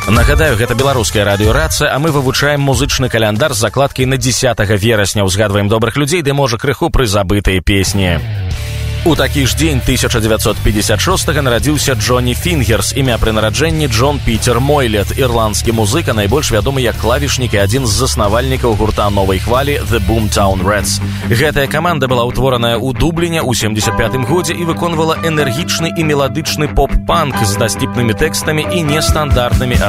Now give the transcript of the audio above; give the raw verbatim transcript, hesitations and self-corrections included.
Нагадаю, гэта беларуская радыёрацыя, а мы вывучаем музычны каляндар з закладкай на дзесятага верасня. Узгадваем добрых людзей, ды можа крыху прызабытыя песні. У такі ж дзень тысяча дзевяцьсот пятьдесят шостага нарадзіўся Джонні Фінгерс, імя пры нараджэнні Джон Пітер Мойлет, ірландскі музыка, найбольш вядомы як клавішнік і адзін з заснавальнікаў гурта новай хвалі The Boomtown Rats. Гэтая каманда была ўтвораная ў Дубліне ў семдзесят пятым годзе і выконвала энергічны і меладычны поп-панк з дасціпнымі тэкстамі і нестандартнымі